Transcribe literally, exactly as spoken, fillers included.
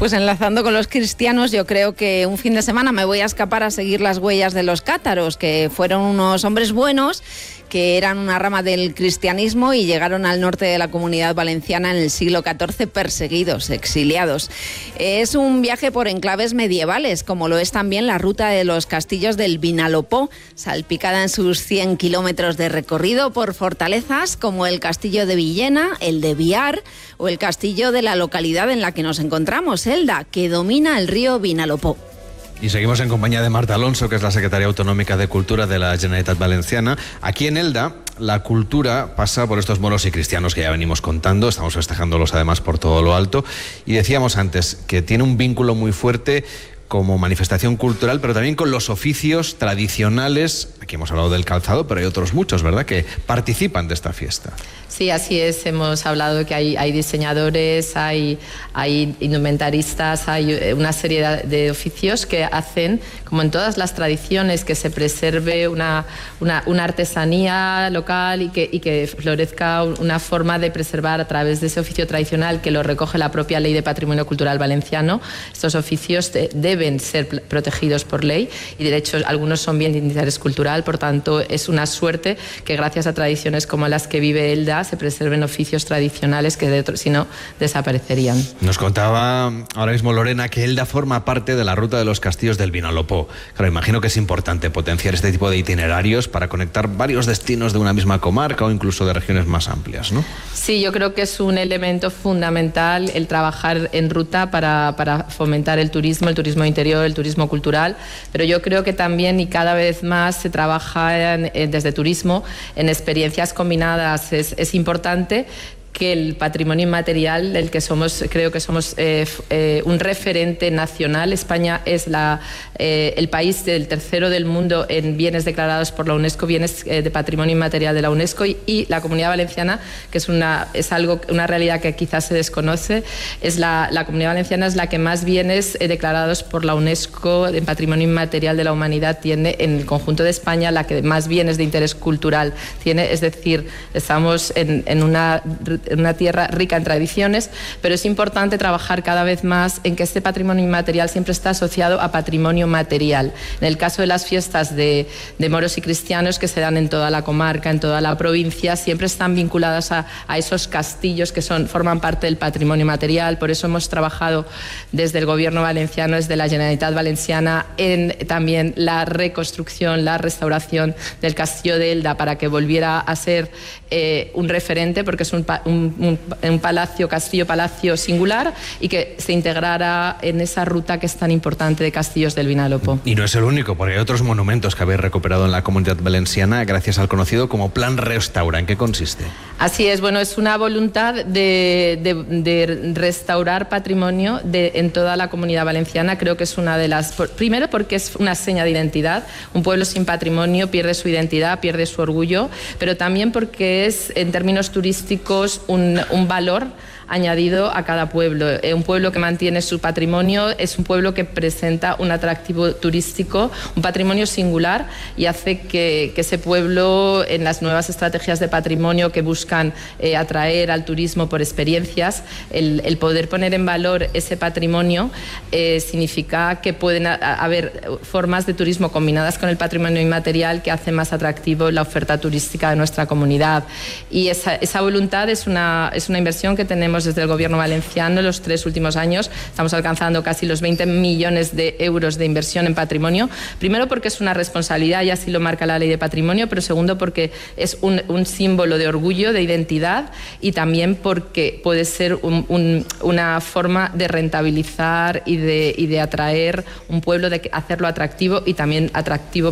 Pues enlazando con los cristianos, yo creo que un fin de semana me voy a escapar a seguir las huellas de los cátaros, que fueron unos hombres buenos, que eran una rama del cristianismo y llegaron al norte de la Comunidad Valenciana en el siglo catorce perseguidos, exiliados. Es un viaje por enclaves medievales, como lo es también la ruta de los castillos del Vinalopó, salpicada en sus cien kilómetros de recorrido por fortalezas como el castillo de Villena, el de Biar o el castillo de la localidad en la que nos encontramos, Elda, que domina el río Vinalopó. Y seguimos en compañía de Marta Alonso, que es la secretaria autonómica de Cultura de la Generalitat Valenciana. Aquí en Elda, la cultura pasa por estos moros y cristianos que ya venimos contando, estamos festejándolos además por todo lo alto. Y decíamos antes que tiene un vínculo muy fuerte como manifestación cultural, pero también con los oficios tradicionales. Aquí hemos hablado del calzado, pero hay otros muchos, ¿verdad?, que participan de esta fiesta. Sí, así es. Hemos hablado de que hay, hay diseñadores, hay, hay indumentaristas, hay una serie de oficios que hacen, como en todas las tradiciones, que se preserve una, una, una artesanía local y que, y que florezca una forma de preservar a través de ese oficio tradicional que lo recoge la propia Ley de Patrimonio Cultural Valenciano. Estos oficios de, deben ser protegidos por ley y, de hecho, algunos son bien de interés cultural. Por tanto, es una suerte que gracias a tradiciones como las que vive Elda se preserven oficios tradicionales que de otro, si no desaparecerían. Nos contaba ahora mismo Lorena que Elda forma parte de la ruta de los castillos del Vinalopó. Claro, imagino que es importante potenciar este tipo de itinerarios para conectar varios destinos de una misma comarca o incluso de regiones más amplias, ¿no? Sí, yo creo que es un elemento fundamental el trabajar en ruta para, para fomentar el turismo, el turismo interior, el turismo cultural, pero yo creo que también y cada vez más se trabaja en, en, desde turismo en experiencias combinadas. Es, es importante que el patrimonio inmaterial del que somos, creo que somos eh, eh, un referente nacional. España es la, eh, el país del tercero del mundo en bienes declarados por la UNESCO, bienes eh, de patrimonio inmaterial de la UNESCO, y, y la Comunidad Valenciana, que es una, es algo, una realidad que quizás se desconoce, es la, la Comunidad Valenciana es la que más bienes eh, declarados por la UNESCO en patrimonio inmaterial de la humanidad tiene en el conjunto de España, la que más bienes de interés cultural tiene, es decir, estamos en, en una una tierra rica en tradiciones, pero es importante trabajar cada vez más en que este patrimonio inmaterial siempre está asociado a patrimonio material. En el caso de las fiestas de, de moros y cristianos que se dan en toda la comarca, en toda la provincia, siempre están vinculadas a, a esos castillos que son, forman parte del patrimonio material. Por eso hemos trabajado desde el Gobierno valenciano, desde la Generalitat Valenciana, en también la reconstrucción, la restauración del castillo de Elda para que volviera a ser eh, un referente, porque es un, un Un, un, un palacio, castillo-palacio singular, y que se integrara en esa ruta que es tan importante de castillos del Vinalopó. Y no es el único, porque hay otros monumentos que habéis recuperado en la Comunidad Valenciana gracias al conocido como Plan Restaura. ¿En qué consiste? Así es, bueno, es una voluntad de, de, de restaurar patrimonio de, en toda la Comunidad Valenciana. Creo que es una de las... Por, primero porque es una seña de identidad. Un pueblo sin patrimonio pierde su identidad, pierde su orgullo, pero también porque es, en términos turísticos, Un, un valor añadido a cada pueblo. Eh, un pueblo que mantiene su patrimonio es un pueblo que presenta un atractivo turístico, un patrimonio singular, y hace que, que ese pueblo, en las nuevas estrategias de patrimonio que buscan eh, atraer al turismo por experiencias, el, el poder poner en valor ese patrimonio eh, significa que pueden a, a haber formas de turismo combinadas con el patrimonio inmaterial que hacen más atractivo la oferta turística de nuestra comunidad. Y esa, esa voluntad es una, es una inversión que tenemos desde el Gobierno valenciano en los tres últimos años. Estamos alcanzando casi los veinte millones de euros de inversión en patrimonio. Primero porque es una responsabilidad y así lo marca la Ley de Patrimonio, pero segundo porque es un, un símbolo de orgullo, de identidad, y también porque puede ser un, un, una forma de rentabilizar y de, y de atraer un pueblo, de hacerlo atractivo y también atractivo